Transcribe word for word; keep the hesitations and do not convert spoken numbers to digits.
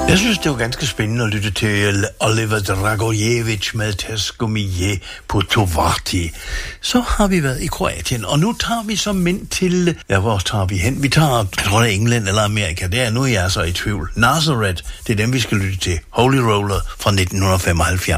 Jeg synes, det var ganske spændende at lytte til Oliver Dragojevic med Teskomije på Tovarti. Så har vi været i Kroatien, og nu tager vi så mænd til... Ja, hvor tager vi hen? Vi tager, jeg tror det er England eller Amerika. Det er nu, jeg er så i tvivl. Nazareth, det er dem, vi skal lytte til. Holy Roller fra nitten femoghalvfjerds.